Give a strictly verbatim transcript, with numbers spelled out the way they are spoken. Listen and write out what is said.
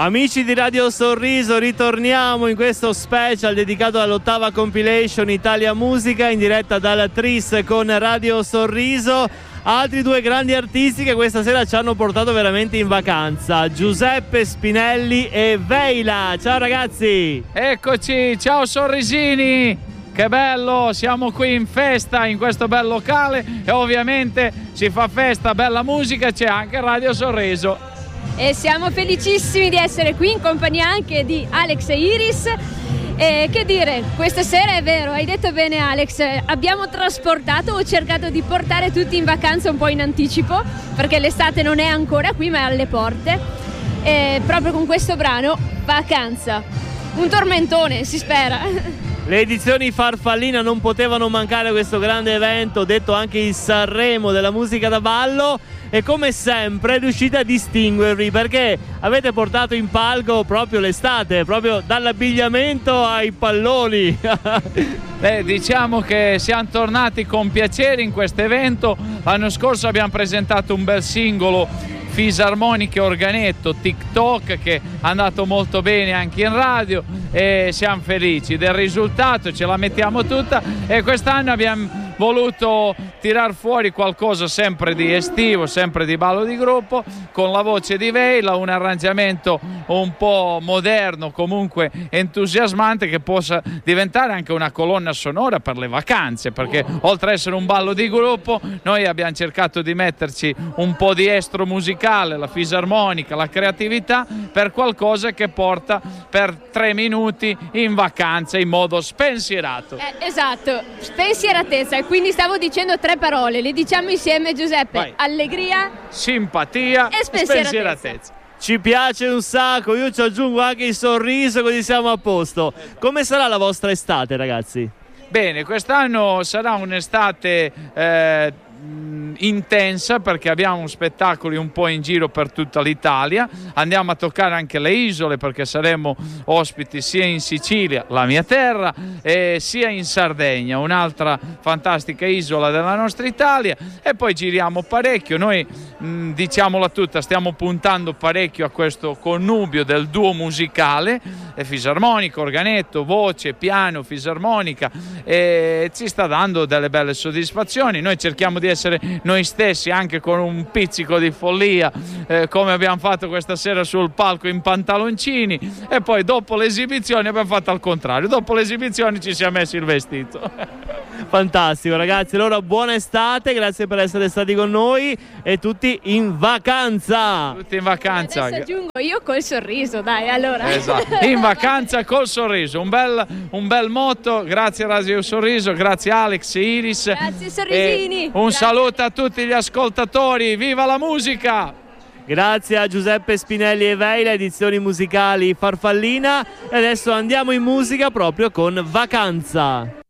Amici di Radio Sorriso, ritorniamo in questo special dedicato all'ottava compilation Italia Musica in diretta dal Tris con Radio Sorriso. Altri due grandi artisti che questa sera ci hanno portato veramente in vacanza, Giuseppe Spinelli e Veila. Ciao ragazzi! Eccoci, ciao sorrisini! Che bello, siamo qui in festa in questo bel locale e ovviamente si fa festa, bella musica, c'è anche Radio Sorriso. E siamo felicissimi di essere qui in compagnia anche di Alex e Iris. E che dire, questa sera è vero, hai detto bene Alex, abbiamo trasportato o cercato di portare tutti in vacanza un po' in anticipo, perché l'estate non è ancora qui ma è alle porte, e proprio con questo brano, Vacanza, un tormentone si spera. Le edizioni Farfallina non potevano mancare a questo grande evento, detto anche il Sanremo della musica da ballo, e come sempre riuscite a distinguervi perché avete portato in palco proprio l'estate, proprio dall'abbigliamento ai palloni. Beh, diciamo che siamo tornati con piacere in questo evento. L'anno scorso abbiamo presentato un bel singolo, Fisarmonica e Organetto, TikTok, che è andato molto bene anche in radio e siamo felici del risultato, ce la mettiamo tutta, e quest'anno abbiamo voluto tirar fuori qualcosa sempre di estivo, sempre di ballo di gruppo, con la voce di Veila, un arrangiamento un po' moderno, comunque entusiasmante, che possa diventare anche una colonna sonora per le vacanze, perché oltre ad essere un ballo di gruppo noi abbiamo cercato di metterci un po' di estro musicale, la fisarmonica, la creatività, per qualcosa che porta per tre minuti in vacanza in modo spensierato. Eh, esatto, spensieratezza. Quindi stavo dicendo tre parole, le diciamo insieme Giuseppe. Vai. Allegria, simpatia e spensieratezza. spensieratezza. Ci piace un sacco, io ci aggiungo anche il sorriso, così siamo a posto. Come sarà la vostra estate, ragazzi? Bene, quest'anno sarà un'estate eh, intensa, perché abbiamo spettacoli un po' in giro per tutta l'Italia, andiamo a toccare anche le isole, perché saremo ospiti sia in Sicilia, la mia terra, e sia in Sardegna, un'altra fantastica isola della nostra Italia, e poi giriamo parecchio. Noi mh, diciamola tutta, stiamo puntando parecchio a questo connubio del duo musicale, fisarmonica, organetto, voce, piano, fisarmonica, e ci sta dando delle belle soddisfazioni. Noi cerchiamo di essere noi stessi, anche con un pizzico di follia, eh, come abbiamo fatto questa sera sul palco in pantaloncini, e poi dopo l'esibizione abbiamo fatto al contrario, dopo l'esibizione ci siamo messi il vestito. Fantastico ragazzi, allora buona estate, grazie per essere stati con noi e tutti in vacanza. Tutti in vacanza. Adesso aggiungo io col sorriso, dai, allora. Esatto, in vacanza col sorriso, un bel, un bel motto. Grazie Radio Sorriso, grazie Alex, Iris. Grazie sorrisini. E un grazie. saluto a tutti gli ascoltatori, viva la musica! Grazie a Giuseppe Spinelli e Veila, edizioni musicali Farfallina, e adesso andiamo in musica proprio con Vacanza.